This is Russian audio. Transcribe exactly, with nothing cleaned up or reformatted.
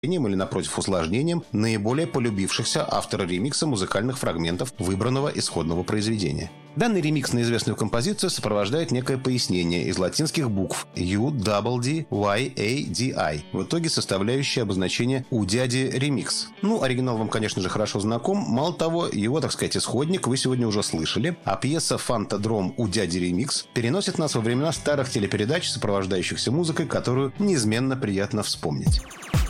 или, напротив, усложнением наиболее полюбившихся автора ремикса музыкальных фрагментов выбранного исходного произведения. Данный ремикс на известную композицию сопровождает некое пояснение из латинских букв U D D Y A D I, в итоге составляющее обозначение «У дяди ремикс». Ну, оригинал вам, конечно же, хорошо знаком. Мало того, его, так сказать, исходник вы сегодня уже слышали, а пьеса «Фантадром. У дяди ремикс» переносит нас во времена старых телепередач, сопровождающихся музыкой, которую неизменно приятно вспомнить.